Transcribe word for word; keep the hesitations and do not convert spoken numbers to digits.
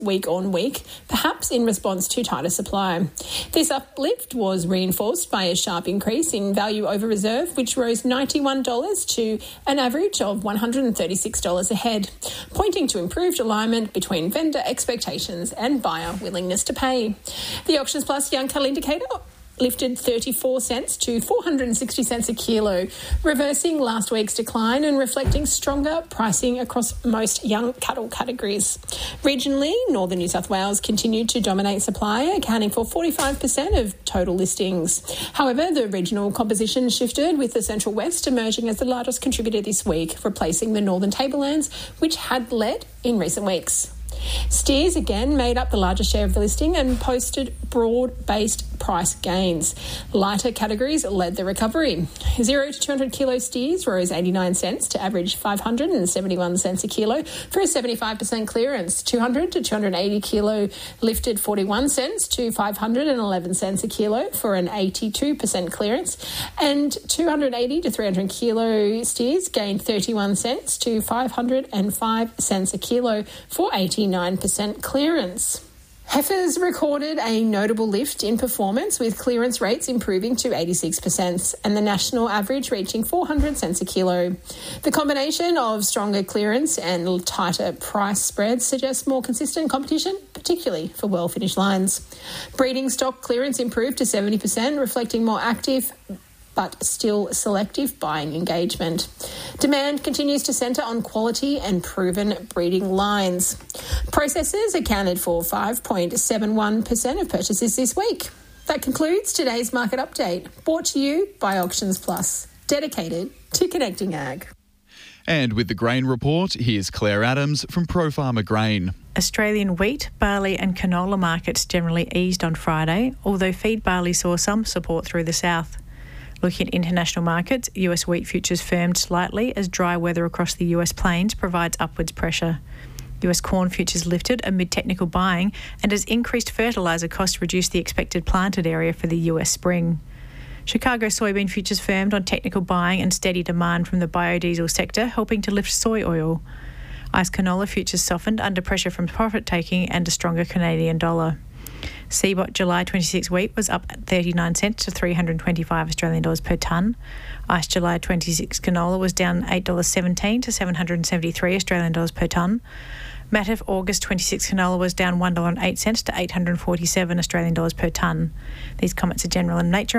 week on week, perhaps in response to tighter supply. This uplift was reinforced by a sharp increase in value over reserve, which rose ninety-one dollars to an average of one hundred thirty-six dollars a head, pointing to improved alignment between vendor expectations and buyer willingness to pay. The Auctions Plus Young Cattle Indicator lifted thirty-four cents to four hundred sixty cents a kilo, reversing last week's decline and reflecting stronger pricing across most young cattle categories. Regionally, northern New South Wales continued to dominate supply, accounting for forty-five percent of total listings. However, the regional composition shifted, with the Central West emerging as the largest contributor this week, replacing the Northern Tablelands, which had led in recent weeks. Steers again made up the largest share of the listing and posted broad-based price gains. Lighter categories led the recovery. Zero to two hundred kilo steers rose eighty-nine cents to average five hundred seventy-one cents a kilo for a seventy-five percent clearance. two hundred to two hundred eighty kilo lifted forty-one cents to five hundred eleven cents a kilo for an eighty-two percent clearance. And two hundred eighty to three hundred kilo steers gained thirty-one cents to five hundred five cents a kilo for eighty-nine percent clearance. Heifers recorded a notable lift in performance, with clearance rates improving to eighty-six percent and the national average reaching four hundred cents a kilo. The combination of stronger clearance and tighter price spreads suggests more consistent competition, particularly for well-finished lines. Breeding stock clearance improved to seventy percent, reflecting more active but still selective buying engagement. Demand continues to centre on quality and proven breeding lines. Processors accounted for five point seven one percent of purchases this week. That concludes today's market update, brought to you by Auctions Plus, dedicated to connecting ag. And with the grain report, here's Claire Adams from Pro Farmer Grain. Australian wheat, barley and canola markets generally eased on Friday, although feed barley saw some support through the south. Looking at international markets, U S wheat futures firmed slightly as dry weather across the U S plains provides upwards pressure. U S corn futures lifted amid technical buying and as increased fertiliser costs reduced the expected planted area for the U S spring. Chicago soybean futures firmed on technical buying and steady demand from the biodiesel sector, helping to lift soy oil. Ice canola futures softened under pressure from profit-taking and a stronger Canadian dollar. C B O T July twenty-six wheat was up thirty-nine cents to three hundred twenty-five Australian dollars per tonne. Ice July twenty-six canola was down eight dollars seventeen to seven hundred seventy-three Australian dollars per tonne. Matif August twenty-six canola was down one dollar eight to eight hundred forty-seven Australian dollars per tonne. These comments are general in nature.